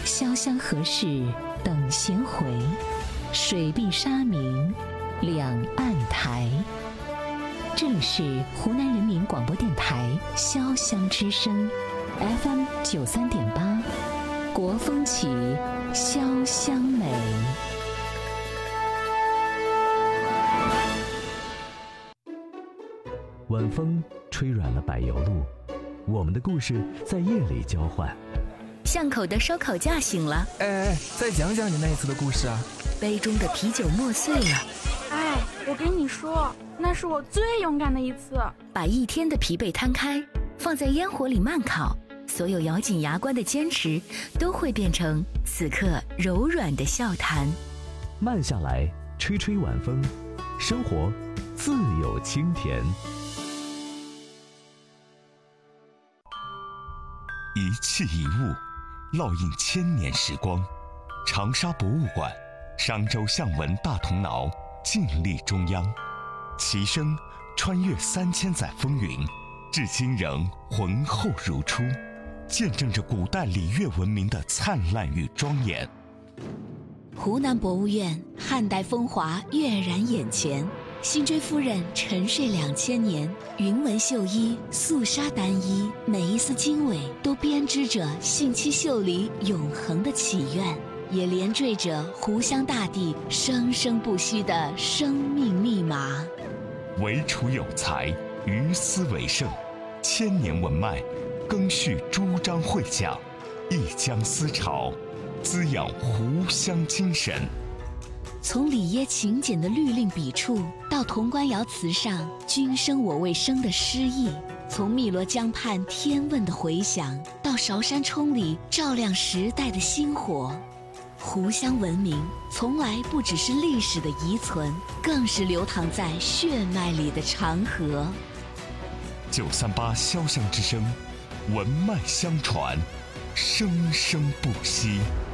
潇湘河市等闲回，水碧沙明两岸台。这里是湖南人民广播电台潇湘之声 FM 93.8，国风起，潇湘美。 晚风吹软了柏油路，我们的故事在夜里交换。 巷口的烧烤架醒了， 哎，再讲讲你那一次的故事啊。 杯中的啤酒磨碎了， 哎，我跟你说，那是我最勇敢的一次。 把一天的疲惫摊开，放在烟火里慢烤，所有咬紧牙关的坚持都会变成此刻柔软的笑谈。 慢下来，吹吹晚风，生活自有清甜。 一器一物，烙印千年时光。长沙博物馆，商周象纹大铜挠静立中央，其声穿越3000载风云，至今仍浑厚如初，见证着古代礼乐文明的灿烂与庄严。 湖南博物院汉代风华跃然眼前，辛追夫人沉睡2000年，云纹绣衣，素纱单衣，每一丝经纬都编织着信息秀里永恒的祈愿，也连缀着湖湘大地生生不息的生命密码。 惟楚有才，于斯为盛，千年文脉，更续诸章会讲，一江思潮，滋养湖湘精神。 从里耶勤俭的律令笔触，到潼关窑瓷上君生我未生的诗意，从汨罗江畔天问的回响，到韶山冲里照亮时代的星火，湖湘文明从来不只是历史的遗存，更是流淌在血脉里的长河。 938潇湘之声，文脉相传，生生不息。